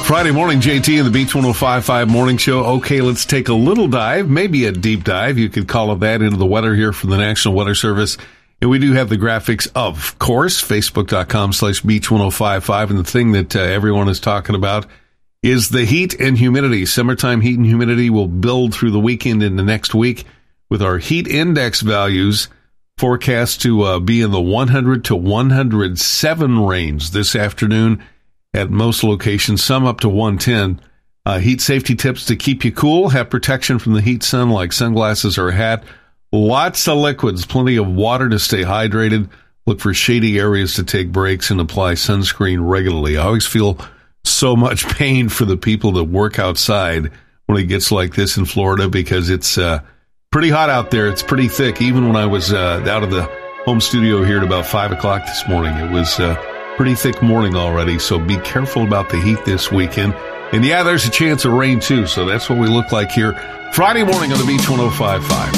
Friday morning, JT and the Beach 105.5 Morning Show. Okay, let's take a little dive, maybe a deep dive, you could call it that, into the weather here from the National Weather Service. And we do have the graphics, of course, Facebook.com/Beach1055. And the thing that everyone is talking about is the heat and humidity. Summertime heat and humidity will build through the weekend into next week, with our heat index values forecast to be in the 100 to 107 range this afternoon at most locations, some up to 110. Heat safety tips to keep you cool. Have protection from the heat sun like sunglasses or a hat. Lots of liquids, plenty of water to stay hydrated. Look for shady areas to take breaks and apply sunscreen regularly. I always feel so much pain for the people that work outside when it gets like this in Florida, because it's pretty hot out there. It's pretty thick. Even when I was out of the home studio here at about 5 o'clock this morning, it was pretty thick morning already, so be careful about the heat this weekend. And yeah, there's a chance of rain too, so that's what we look like here Friday morning on the Beach 105.5.